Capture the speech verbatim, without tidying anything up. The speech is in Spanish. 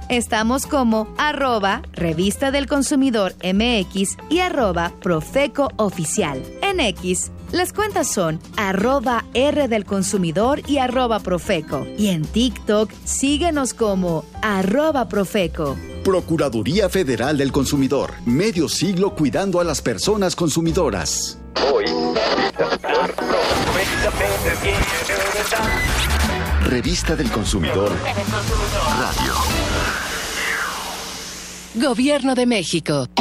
Estamos como arroba Revista del Consumidor M X y arroba Profeco Oficial. En X, las cuentas son arroba R del Consumidor y arroba Profeco. Y en TikTok, síguenos como arroba Profeco. Procuraduría Federal del Consumidor. Medio siglo cuidando a las personas consumidoras. Hoy. Revista del Consumidor. Radio. Gobierno de México.